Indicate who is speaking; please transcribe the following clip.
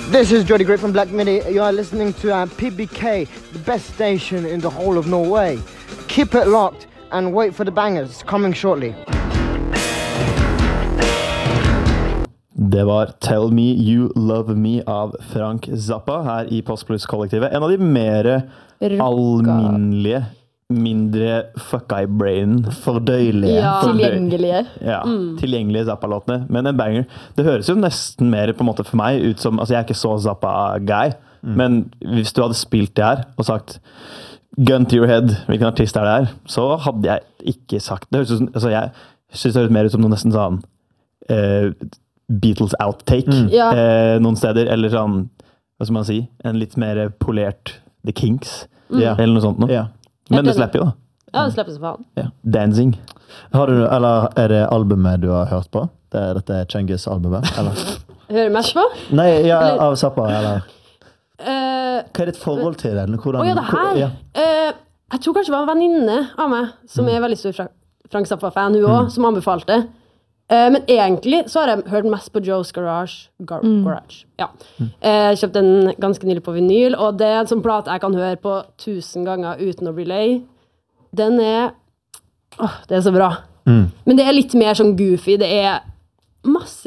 Speaker 1: This is Jody Great from Black Midi. You are listening to PBK, the best station in the whole of Norway. Keep it locked and wait for the bangers coming shortly.
Speaker 2: Det var Tell Me You Love Me av Frank Zappa her i Postplus-kollektivet. En av de mer alminnelige, mindre fuck-eye-brain, fordøyelige,
Speaker 3: tilgjengelige.
Speaker 2: Tilgjengelige Zappa-låtene. Men en banger. Det høres jo nesten mer på en måte for meg ut som, altså jeg er ikke så Zappa-guy, men hvis du hadde spilt det her og sagt Gun to your head, hvilken artist det her, så hadde jeg ikke sagt det. Høres ut som, altså jeg synes det høres mer ut som noe nesten sånn Beatles outtake noen steder, eller sånn, hva skal man si, en litt mer polert The Kinks, eller noe sånt noe. Men det slipper jo da.
Speaker 3: Ja, det slipper så faen.
Speaker 2: Dancing.
Speaker 4: Har du, eller er det albumet du har hørt på? Dette Cengiz-albumet, eller?
Speaker 3: Hører mest på?
Speaker 4: Nei, av Zappa, eller? Hva er ditt forhold til den?
Speaker 3: Åja, det her? Jeg tror kanskje det var en venninne av meg, som er veldig stor Frank Zappa-fan, hun også, som anbefalte. Men egentlig så har jeg hørt mest på Joe's Garage. Jeg kjøpte den ganske nylig på vinyl, og det er en sånn plate jeg kan høre på 1000 ganger uten å bli lei. Den er det er så bra. Men det er litt mer sånn goofy. Det er masse